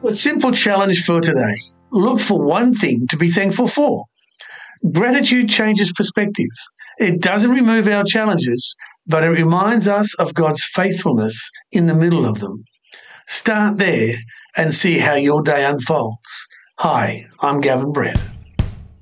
A simple challenge for today. Look for one thing to be thankful for. Gratitude changes perspective. It doesn't remove our challenges, but it reminds us of God's faithfulness in the middle of them. Start there and see how your day unfolds. Hi, I'm Gavin Brett.